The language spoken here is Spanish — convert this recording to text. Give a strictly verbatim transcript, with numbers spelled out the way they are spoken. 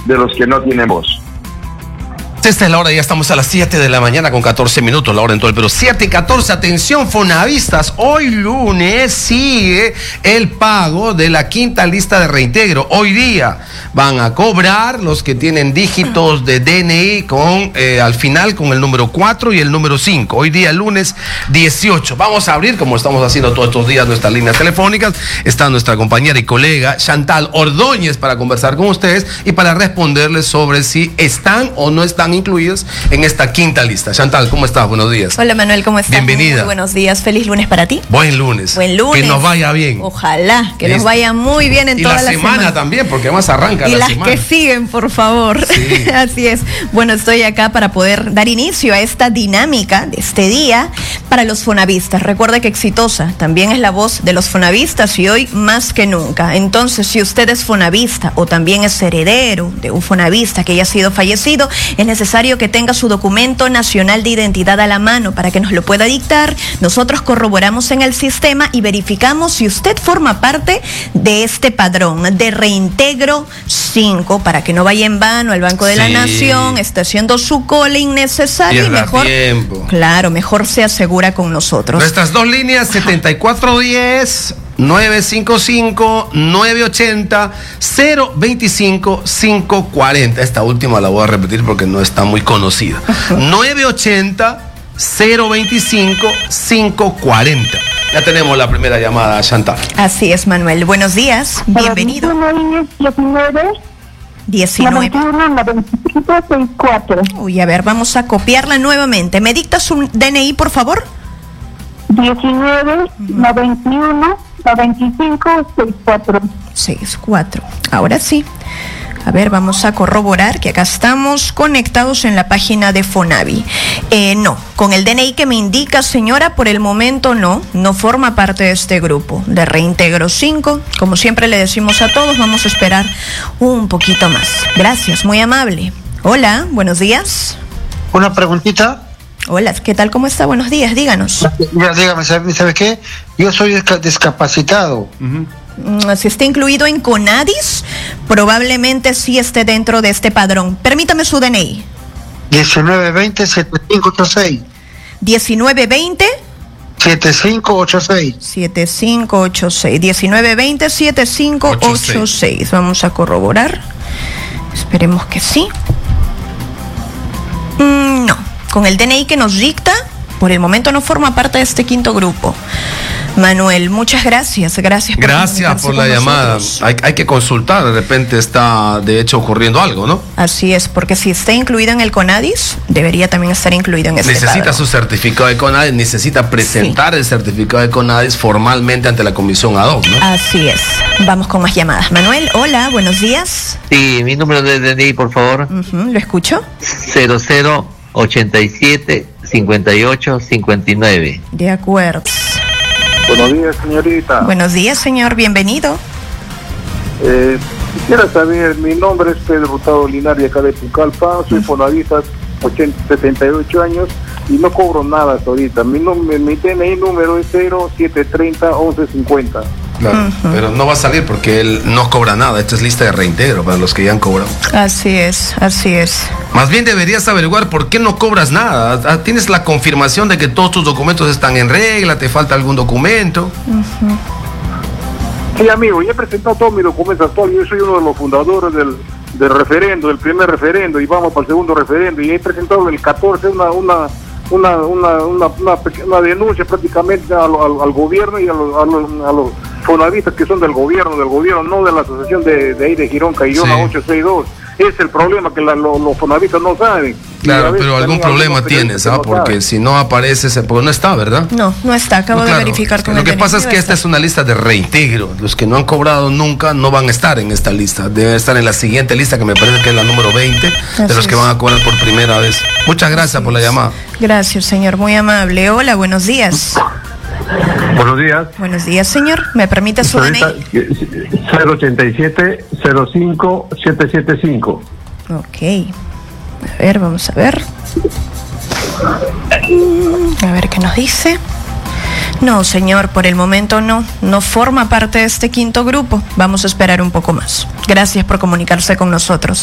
de los que no tienen voz. Esta es la hora, ya estamos a las siete de la mañana con catorce minutos, la hora en todo el Perú. siete y catorce, atención fonavistas, hoy lunes sigue el pago de la quinta lista de reintegro. Hoy día van a cobrar los que tienen dígitos de D N I con eh, al final con el número cuatro y el número cinco. Hoy día lunes dieciocho. Vamos a abrir, como estamos haciendo todos estos días, nuestras líneas telefónicas. Está nuestra compañera y colega Chantal Ordóñez para conversar con ustedes y para responderles sobre si están o no están incluidos en esta quinta lista. Chantal, ¿cómo estás? Buenos días. Hola Manuel, ¿cómo estás? Bienvenida. Muy buenos días, feliz lunes para ti. Buen lunes. Buen lunes. Que nos vaya bien. Ojalá, que Es... nos vaya muy bien en y toda la, la semana, semana. también, porque además arranca y la las semana. que siguen, por favor. Sí. Así es. Bueno, estoy acá para poder dar inicio a esta dinámica de este día para los fonavistas. Recuerda que Exitosa también es la voz de los fonavistas y hoy más que nunca. Entonces, si usted es fonavista o también es heredero de un fonavista que haya sido fallecido, es necesario que tenga su documento nacional de identidad a la mano para que nos lo pueda dictar. Nosotros corroboramos en el sistema y verificamos si usted forma parte de este padrón de reintegro cinco para que no vaya en vano al Banco de sí. la Nación, esté haciendo su cola innecesaria y mejor, tiempo. claro, mejor se asegura con nosotros. Nuestras dos líneas, setenta y cuatro diez, nueve cinco cinco, nueve ochenta, cero veinticinco, cinco cuarenta. Esta última la voy a repetir porque no está muy conocida. nueve ochenta, cero veinticinco, cinco cuarenta. Ya tenemos la primera llamada, Chantal. Así es, Manuel. Buenos días, bienvenido. diecinueve. Uy, a ver, vamos a copiarla nuevamente. ¿Me dictas un D N I, por favor? diecinueve, noventa y uno, noventa y cinco, sesenta y cuatro. sesenta y cuatro. Ahora sí. A ver, vamos a corroborar que acá estamos conectados en la página de Fonavi. Eh, no, con el D N I que me indica, señora, por el momento no, no forma parte de este grupo de reintegro cinco. Como siempre le decimos a todos, vamos a esperar un poquito más. Gracias, muy amable. Hola, buenos días. Una preguntita. Hola, ¿qué tal? ¿Cómo está? Buenos días, díganos. Dígame, ¿sabe, ¿sabe qué? Yo soy discapacitado. Uh-huh. Si está incluido en CONADIS, probablemente sí esté dentro de este padrón. Permítame su D N I. diecinueve veinte, setenta y cinco ochenta y seis. diecinueve veinte setenta y cinco ochenta y seis. setenta y cinco ochenta y seis. diecinueve veinte setenta y cinco ochenta y seis. Vamos a corroborar. Esperemos que sí. Mm, no. Con el D N I que nos dicta, por el momento no forma parte de este quinto grupo. Manuel, muchas gracias. Gracias por, gracias por la llamada. Hay, hay que consultar, de repente está de hecho ocurriendo algo, ¿no? Así es, porque si está incluido en el CONADIS, debería también estar incluido en este Necesita padrón. su certificado de CONADIS, necesita presentar sí. el certificado de CONADIS formalmente ante la comisión ad hoc, ¿no? Así es. Vamos con más llamadas. Manuel, hola, buenos días. Sí, mi número de D N I, por favor. Uh-huh, ¿lo escucho? cero cero ochenta y siete cincuenta y ocho cincuenta y nueve. De acuerdo. Buenos días, señorita. Buenos días, señor, bienvenido. Eh, quisiera saber, mi nombre es Pedro Hurtado Linares, acá de Pucallpa, soy uh-huh. fonavista, setenta y ocho años, y no cobro nada hasta ahorita. Mi, mi, mi D N I número es cero siete treinta once cincuenta. Claro, uh-huh. pero no va a salir porque él no cobra nada. Esta es lista de reintegro para los que ya han cobrado. Así es, así es. Más bien deberías averiguar por qué no cobras nada. Tienes la confirmación de que todos tus documentos están en regla, te falta algún documento. Uh-huh. Sí, amigo, ya he presentado todos mis documentos actuales. Yo soy uno de los fundadores del, del referendo, del primer referendo, y vamos para el segundo referendo. Y he presentado el catorce una una una una una, una, una denuncia prácticamente al, al, al gobierno y a los, a los, a los fonavistas que son del gobierno, del gobierno, no de la asociación de, de ahí de Girón, Cayona, sí. ocho sesenta y dos. Es el problema que la, lo, los fonavistas no saben. Claro, pero algún problema tienes, ¿ah? No porque saben. Si no aparece, porque no está, ¿verdad? No, no está, acabo no, claro, de verificar con Lo el que pasa es que esta es una lista de reintegro. Los que no han cobrado nunca no van a estar en esta lista. Deben estar en la siguiente lista, que me parece que es la número veinte, Así de los que van a cobrar por primera vez. Muchas gracias Así por la es. llamada. Gracias, señor, muy amable. Hola, buenos días. Buenos días. Buenos días, señor. ¿Me permite su D N I? cero ochenta y siete cero cinco siete siete cinco. Ok. A ver, vamos a ver. A ver qué nos dice. No, señor, por el momento no. No forma parte de este quinto grupo. Vamos a esperar un poco más. Gracias por comunicarse con nosotros.